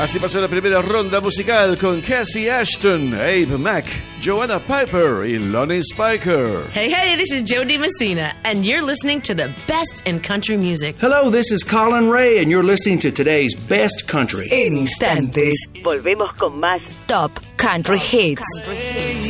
Así pasó la primera ronda musical con Cassie Ashton, Abe Mack, Joanna Piper y Lonnie Spiker. Hey, this is Joe DiMessina, and you're listening to the best in country music. Hello, this is Colin Ray, and you're listening to today's best country. En instantes, volvemos con más Top Country Hits.